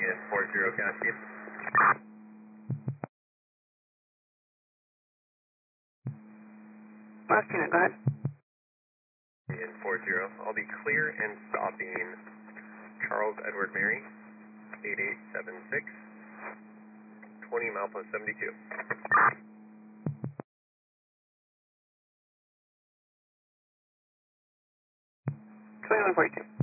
in 40 Cascade. Last unit, go ahead. In 40, I'll be clear and stopping Charles Edward Mary, 8876, 20 milepost 72. 2142.